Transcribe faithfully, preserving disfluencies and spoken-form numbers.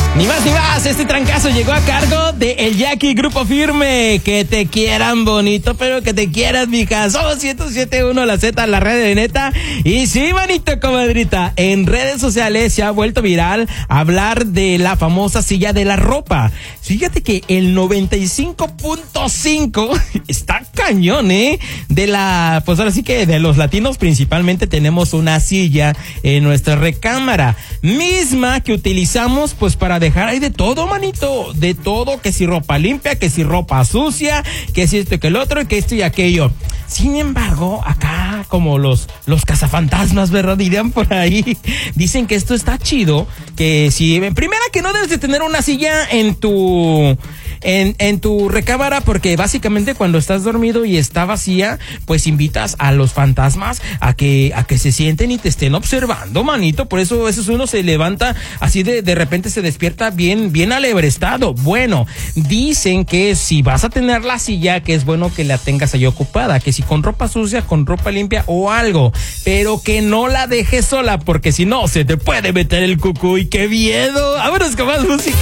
Ni más ni más, este trancazo llegó a cargo de El Jackie Grupo Firme. Que te quieran bonito, pero que te quieras, mija. Somos ciento siete punto uno La Z, la red de neta. Y sí, manito, comadrita, en redes sociales se ha vuelto viral hablar de la famosa silla de la ropa. Fíjate que el noventa y cinco punto cinco está cañón, ¿eh? De la, pues ahora sí que de los latinos principalmente tenemos una silla en nuestra recámara, misma que utilizamos pues para dejar ahí de todo, manito, de todo, que si ropa limpia, que si ropa sucia, que si esto y que el otro, y que esto y aquello. Sin embargo, acá como los, los cazafantasmas, ¿verdad? Dirían por ahí, dicen que esto está chido, que si, en primera que no debes de tener una silla en tu... En, en tu recámara, porque básicamente cuando estás dormido y está vacía, pues invitas a los fantasmas a que, a que se sienten y te estén observando, manito. Por eso, eso uno se levanta así de, de repente se despierta bien, bien alebrestado. Bueno, dicen que si vas a tener la silla, que es bueno que la tengas ahí ocupada, que si con ropa sucia, con ropa limpia o algo, pero que no la dejes sola, porque si no, se te puede meter el cucuy. ¡Qué miedo! Vámonos con más música.